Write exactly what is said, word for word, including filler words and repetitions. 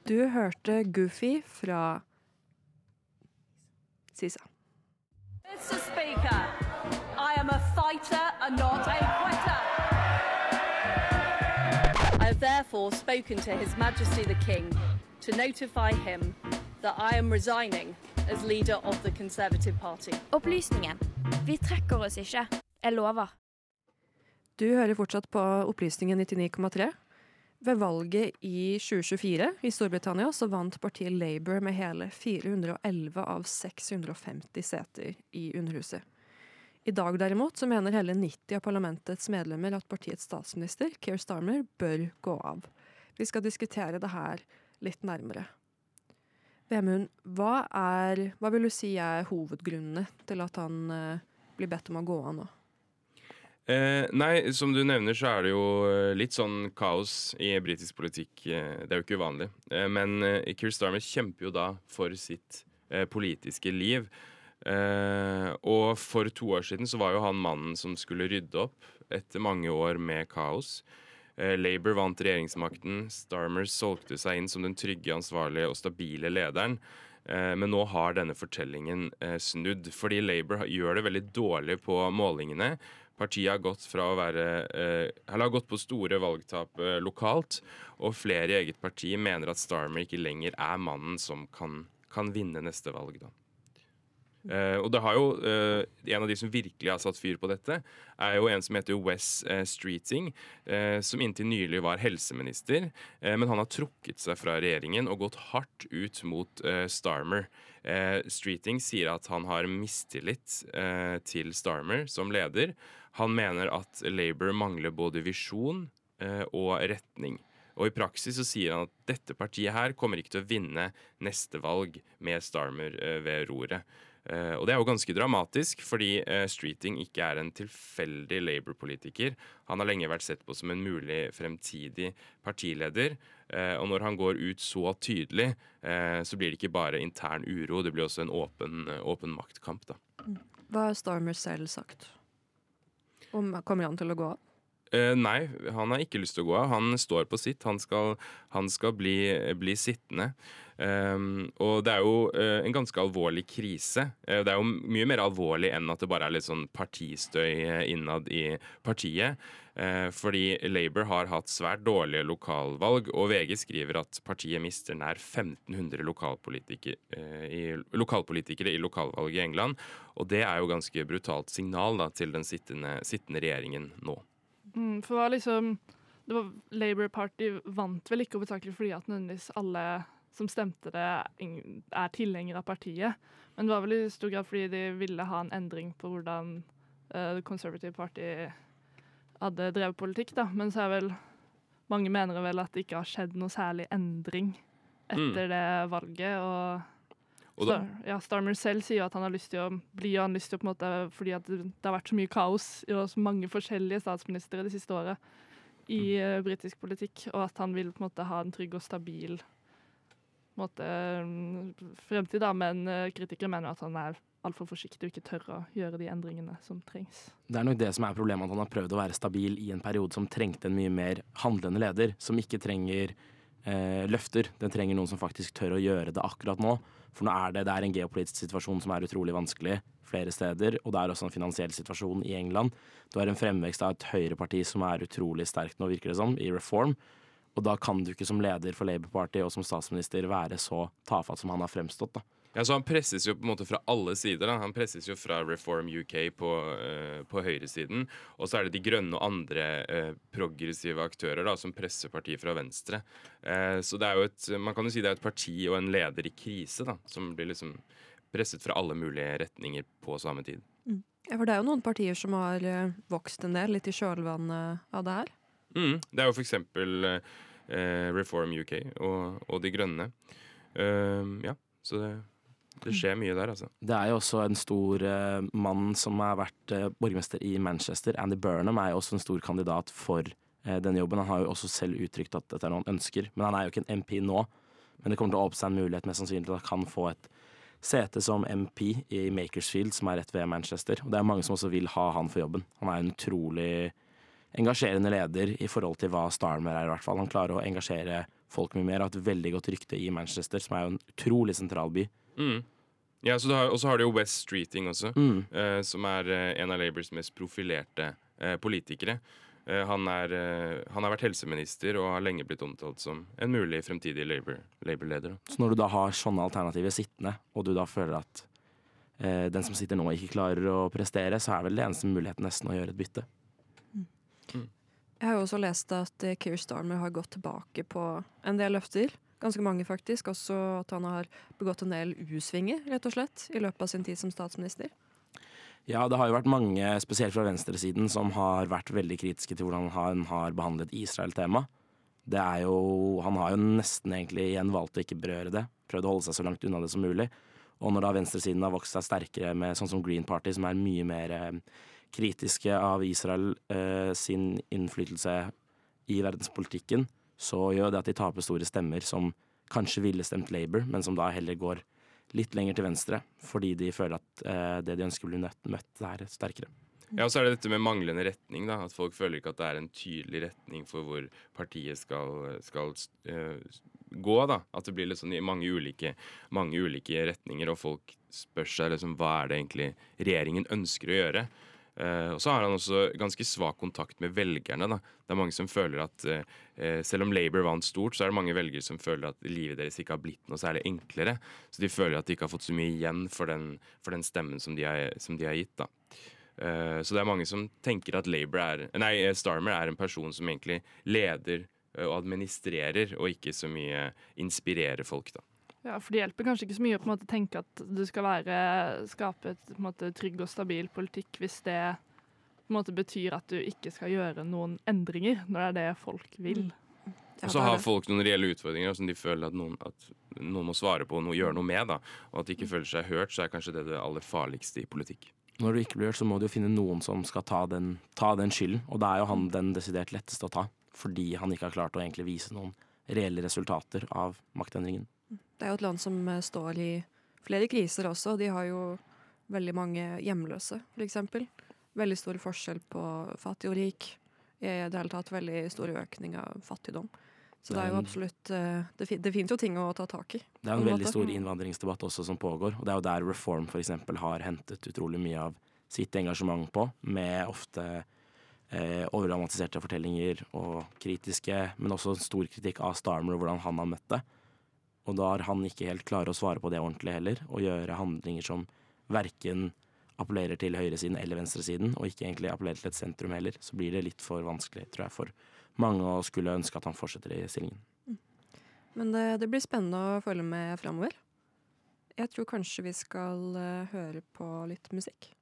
Du hørte Goofy fra Sisa. Mister Speaker, I am a fighter and not a quitter. I have therefore spoken to His Majesty the King to notify him that I am resigning as leader of the Conservative Party. Opplysningen. Vi trekker oss ikke. Jeg lover. Du hører fortsatt på Opplysningen nittini komma tre. Ved valget i tjue tjuefire i Storbritannia så vant partiet Labour med hele fire hundre og elleve av seks hundre og femti seter i Underhuset. I dag derimot så mener hele nitti av parlamentets medlemmer at partiets statsminister, Keir Starmer, bør gå av. Vi skal diskutere det her litt nærmere. Vemund, hva, er, hva vil du si er hovedgrunnene til at han uh, blir bedt om å gå av nå? Eh, nei, som du nevner så er det jo litt sånn kaos i britisk politikk. Det er jo ikke uvanlig. Eh, men eh, Keir Starmer kjemper jo da for sitt eh, politiske liv. Eh, og for to år siden så var jo han mannen som skulle rydde opp etter mange år med kaos. Eh, Labour vant regjeringsmakten. Starmer solgte seg inn som den trygge, ansvarlige og stabile lederen. Eh, men nå har denne fortellingen eh, snudd, fordi Labour gjør det veldig dårlig på målingene. Partiet har gått fra å være eh, har gått på store valgtap eh, lokalt, og flere i eget parti mener at Starmer ikke lenger er mannen som kan, kan vinne neste valg. Da. Eh, og det har jo eh, en av de som virkelig har satt fyr på dette, er jo en som heter Wes eh, Streeting, eh, som inntil nylig var helseminister, eh, men han har trukket seg fra regjeringen og gått hardt ut mot eh, Starmer. Eh, Streeting sier at han har mistillit eh, til Starmer som leder. Han mener at Labour mangler både visjon eh, og retning. Og i praksis så sier han at dette partiet her kommer ikke til å vinne neste valg med Starmer eh, ved roret. Eh, og det er jo ganske dramatisk, fordi eh, Streeting ikke er en tilfeldig Labour-politiker. Han har lenge vært sett på som en mulig fremtidig partileder. Eh, og når han går ut så tydelig, eh, så blir det ikke bare intern uro, det blir også en åpen, åpen maktkamp. Da. Hva har Starmer selv sagt? Om, kommer han til å gå av? Uh, nei, han har ikke lyst til å gå av. Han står på sitt. Han skal, han skal bli, bli sittende. Um, og det er jo uh, en ganske alvorlig krise. Uh, det er jo mye mer alvorlig enn at det bare er litt sånn partistøy innad i partiet. Uh, fordi Labour har hatt svært dårlige lokalvalg, og V G skriver at partiet mister nær femten hundre lokalpolitikere, uh, i, lokalpolitikere i lokalvalget i England. Og det er jo ganske brutalt signal da, til den sittende, sittende regjeringen nå. Mm, for det var liksom det var, Labour Party vant vel ikke hovedsakelig fordi at nødvendigvis alle som stemte det er tilhengere av partiet, men det var vel i stor grad fordi de ville ha en endring på hvordan uh, Conservative Party hadde drevet politikk, da. Men så er vel mange mener vel at det ikke har skjedd noe særlig endring etter mm. det valget, og Star, ja, Starmer selv sier at han har lyst til å bli og han har lyst til å på en måte, fordi at det, det har vært så mye kaos og så mange forskjellige statsministre det siste året i uh, britisk politikk, og at han vil på en måte ha en trygg og stabil måte, fremtid, da, men uh, kritikere mener at han er alt for forsiktig og ikke tør å gjøre de endringene som trengs. Det er nok det som er problemet, at han har prøvd å være stabil i en periode som trengte en mye mer handlende leder, som ikke trenger eh, løfter. Den trenger noen som faktisk tør å gjøre det akkurat nå. For nå er det, det er en geopolitisk situasjon som er utrolig vanskelig flere steder, og det er også en finansiell situasjon i England. Du har en fremvekst av et høyreparti som er utrolig sterkt nå, virker det som, i Reform. Og da kan du ikke som leder for Labour Party og som statsminister være så tafatt som han har fremstått, da. Ja, så Han presses jo på en måte fra alle sider. Da. Han presses jo fra Reform U K på, uh, på høyresiden, og så er det de grønne og andre uh, progressive aktører da, som presser partiet fra venstre. Uh, så det er jo et, man kan jo si det er et parti og en leder i krise da, som blir liksom presset fra alle mulige retninger på samme tid. Mm. Ja, for det er jo noen partier som har uh, vokst en del litt i kjølvannet av det her. Mm, det er jo for eksempel uh, Reform U K og, og de grønne. Uh, ja, så det Det skjer mye der, altså. Det er jo også en stor uh, mann som har vært uh, borgermester i Manchester. Andy Burnham er jo også en stor kandidat for uh, denne jobben. Han har jo også selv uttrykt at dette er noe han ønsker. Men han er jo ikke en M P nå. Men det kommer til å åpne seg en mulighet mest sannsynlig til at han kan få et sete som M P i Makersfield, som er rett ved Manchester. Og det er mange som også vil ha han for jobben. Han er en utrolig engasjerende leder i forhold til hva Starmer er, i hvert fall. Han klarer å engasjere folk mye mer, har et veldig godt rykte i Manchester, som er jo en utrolig sentral by. Mm. Ja, og så har du jo West Streeting også, Mm. eh, som er eh, en av Labours mest profilerte eh, politikere. Eh, han, er, eh, han har vært helseminister og har lenge blitt omtalt som en mulig fremtidig Labour- Labour-leder. Så når du da har sånne alternativer sittende, og du da føler at eh, den som sitter nå ikke klarer å prestere, så er vel det eneste muligheten nesten å gjøre et bytte. Jeg har jo også lest at eh, Keir Starmer har gått tilbake på en del løfter. Ganske mange, faktisk. Også at han har begått en del U-svinger, rett og slett, i løpet av sin tid som statsminister. Ja, det har jo vært mange, spesielt fra venstresiden, som har vært veldig kritiske til hvordan han har behandlet Israel-tema. Det er jo, han har jo nesten egentlig igjen valgt å ikke berøre det, prøvd å holde seg så langt unna det som mulig. Og når da venstresiden har vokst seg sterkere med sånn som Green Party, som er mye mer eh, kritiske av Israel eh, sin innflytelse i verdenspolitikken, så gjør det at de taper store stemmer som kanskje ville stemt Labour, men som da heller går litt lenger til venstre, fordi de føler at eh, det de ønsker blir møtt, møtt er sterkere. Ja, og så er det dette med manglende retning, da. At folk føler ikke at det er en tydelig retning for hvor partiet skal, skal uh, gå, da. At det blir litt sånn i mange ulike, mange ulike retninger, og folk spør seg liksom, hva er det egentlig regjeringen ønsker å gjøre. Uh, og så har han også ganske svak kontakt med velgerne, da. Det er mange som føler at uh, selv om Labour vant stort, så er det mange velgere som føler at livet deres ikke har blitt noe særlig enklere. Så de føler at de ikke har fått så mye igjen for den, for den stemmen som de har, som de har gitt, da. Uh, så det er mange som tenker at Labour er, nei, Starmer er en person som egentlig leder og administrerer, og ikke så mye inspirerer folk, da. Ja, for det hjelper kanskje ikke så mye å på en måte tenke at du skal være, skape et på en måte, trygg og stabil politikk hvis det på en måte betyr at du ikke skal gjøre noen endringer, når det er det folk vil. Ja, Og så det er har det. folk noen reelle utfordringer som de føler at noen, at noen må svare på og noe, gjøre noe med, da. Og at de ikke føler seg hørt, så er kanskje det det aller farligste i politikk. Når du ikke blir hørt, så må du jo finne noen som skal ta den, ta den skylden, og da er jo han den desidert letteste å ta, fordi han ikke har klart å egentlig vise noen reelle resultater av maktendringen. Det er jo et land som eh, står i flere kriser også. De har jo veldig mange hjemløse, for eksempel. Veldig stor forskjell på fattig og rik. I det hele tatt veldig stor økning av fattigdom. Så det er jo absolutt eh, Det, fin det finnes jo ting å ta tak i. Det er en på en veldig måte. stor innvandringsdebatt også som pågår, og det er jo der Reform for eksempel har hentet utrolig mye av sitt engasjement på, med ofte eh, overdramatiserte fortellinger og kritiske, men også stor kritikk av Starmer og hvordan han har møtt det. Og da har han ikke helt klare å svare på det ordentlig heller, og gjøre handlinger som hverken appellerer til høyresiden eller venstresiden, og ikke egentlig appellerer til et sentrum heller, så blir det litt for vanskelig, tror jeg, for mange å skulle ønske at han fortsetter i stillingen. Men det, det blir spennende å følge med fremover. Jeg tror kanskje vi skal eh, høre på litt musikk.